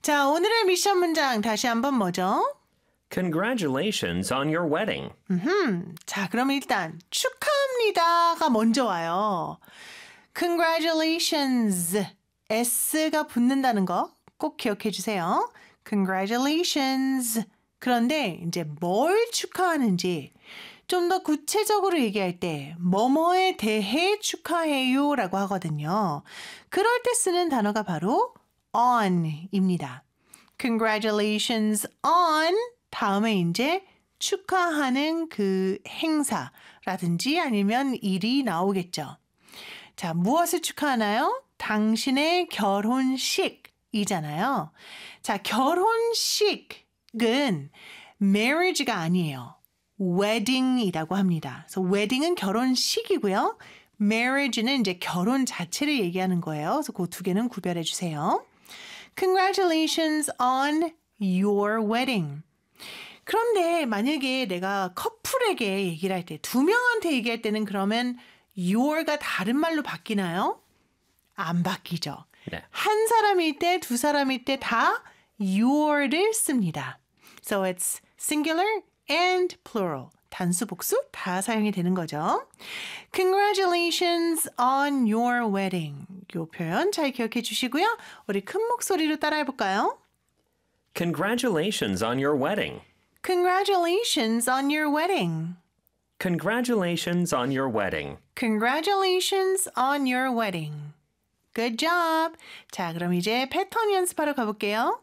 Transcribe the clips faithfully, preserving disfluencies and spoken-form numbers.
자, 오늘의 미션 문장 다시 한번 뭐죠? Congratulations on your wedding. 음흠. 자, 그럼 일단 축하합니다가 먼저 와요. Congratulations. S가 붙는다는 거 꼭 기억해 주세요. Congratulations. 그런데 이제 뭘 축하하는지 좀 더 구체적으로 얘기할 때 뭐뭐에 대해 축하해요라고 하거든요. 그럴 때 쓰는 단어가 바로 on입니다. Congratulations on 다음에 이제 축하하는 그 행사라든지 아니면 일이 나오겠죠. 자, 무엇을 축하하나요? 당신의 결혼식이잖아요. 자, 결혼식은 marriage가 아니에요. wedding이라고 합니다. 그래서 wedding은 결혼식이고요. marriage는 이제 결혼 자체를 얘기하는 거예요. 그래서 그 두 개는 구별해 주세요. Congratulations on your wedding. 그런데 만약에 내가 커플에게 얘기를 할 때, 두 명한테 얘기할 때는 그러면 your가 다른 말로 바뀌나요? 안 바뀌죠. 네. 한 사람일 때, 두 사람일 때 다 your를 씁니다. So it's singular and plural. 단수, 복수 다 사용이 되는 거죠. Congratulations on your wedding. 이 표현 잘 기억해 주시고요. 우리 큰 목소리로 따라해 볼까요? Congratulations on your wedding. Congratulations on your wedding. Congratulations on your wedding. Congratulations on your wedding. Good job. 자, 그럼 이제 패턴 연습하러 가볼게요.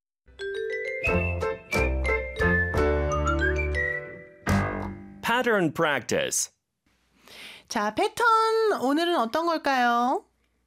Pattern practice. 자, 패턴 오늘은 어떤 걸까요?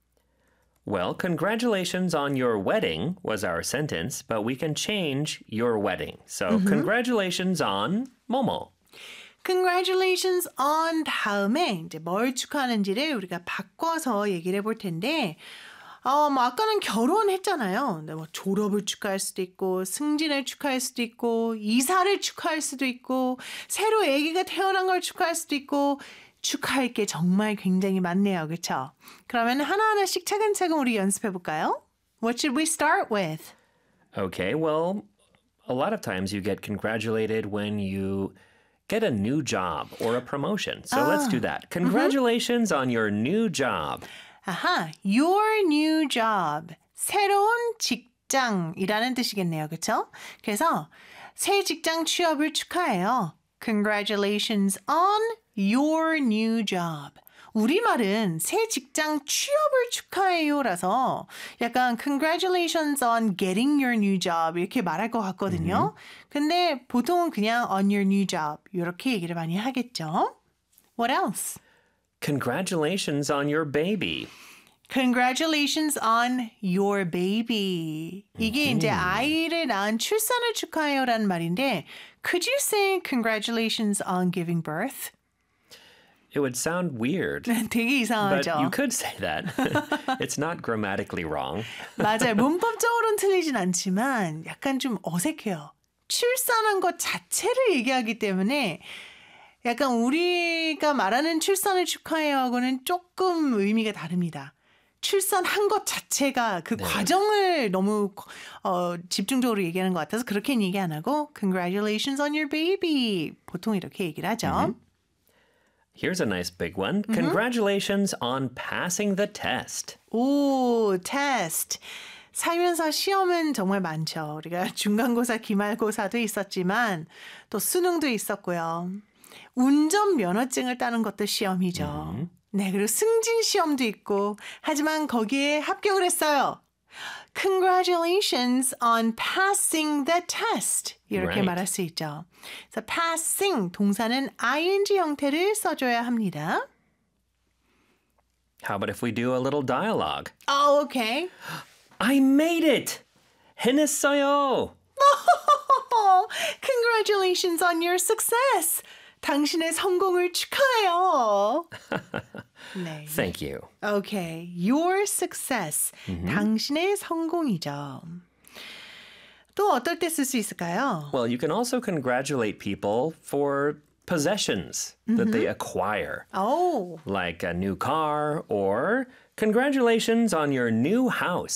Well, congratulations on your wedding was our sentence, but we can change your wedding. So, mm-hmm. congratulations on Momo. Congratulations on 다음에 이제 뭘 축하하는지를 우리가 바꿔서 얘기를 해볼 텐데, 어, 뭐 아까는 결혼했잖아요. 근데 뭐 졸업을 축하할 수도 있고, 승진을 축하할 수도 있고, 이사를 축하할 수도 있고, 새로 아기가 태어난 걸 축하할 수도 있고, 축하할 게 정말 굉장히 많네요. 그렇죠? 그러면 하나하나씩 차근차근 우리 연습해 볼까요? What should we start with? Okay, well, a lot of times you get congratulated when you get a new job or a promotion. So ah. let's do that. Congratulations mm-hmm. on your new job. 아하, your new job. 새로운 직장이라는 뜻이겠네요. 그렇죠? 그래서 새 직장 취업을 축하해요. Congratulations on your new job. 우리말은 새 직장 취업을 축하해요라서 약간 congratulations on getting your new job 이렇게 말할 것 같거든요. Mm-hmm. 근데 보통은 그냥 on your new job 이렇게 얘기를 많이 하겠죠. What else? Congratulations on your baby. Congratulations on your baby. 이게 mm-hmm. 이제 아이를 낳은 출산을 축하해요라는 말인데 could you say congratulations on giving birth? It would sound weird. 되게 이상하죠. But you could say that. It's not grammatically wrong. 맞아요. 문법적으로는 틀리진 않지만 약간 좀 어색해요. 출산한 것 자체를 얘기하기 때문에 약간 우리가 말하는 출산을 축하해요하고는 조금 의미가 다릅니다. 출산한 것 자체가 그 네. 과정을 너무 어, 집중적으로 얘기하는 것 같아서 그렇게는 얘기 안 하고 Congratulations on your baby. 보통 이렇게 얘기를 하죠. Mm-hmm. Here's a nice big one. Mm-hmm. Congratulations on passing the test. 오, test. 살면서 시험은 정말 많죠. 우리가 중간고사, 기말고사도 있었지만 또 수능도 있었고요. 운전면허증을 따는 것도 시험이죠. Mm-hmm. 네, 그리고 승진 시험도 있고 하지만 거기에 합격을 했어요. Congratulations on passing the test. 이렇게 right. 말할 수 있죠. 그래서 passing 동사는 ing 형태를 써줘야 합니다. How about if we do a little dialogue? Oh, okay. I made it! 해냈어요! Congratulations on your success. 당신의 성공을 축하해요. 네. Thank you. Okay, your success. Mm-hmm. 당신의 성공이죠. 또 어떨 때 쓸 수 있을까요? Well, you can also congratulate people for possessions mm-hmm. that they acquire. Oh. Like a new car or congratulations on your new house.